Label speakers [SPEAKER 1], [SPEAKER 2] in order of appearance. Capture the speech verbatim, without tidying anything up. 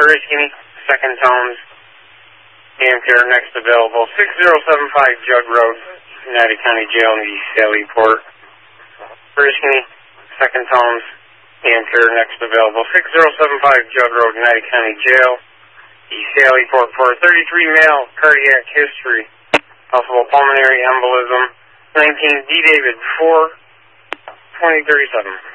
[SPEAKER 1] Oriskany, second tones, Amcare next available, six zero seven five Jug Road, United County Jail in the East Sallyport. Oriskany, second tones, Amcare next available, six zero seven five Jug Road, United County Jail, East Sallyport for thirty-three male, cardiac history, possible pulmonary embolism, nineteen D David four twenty thirty-seven.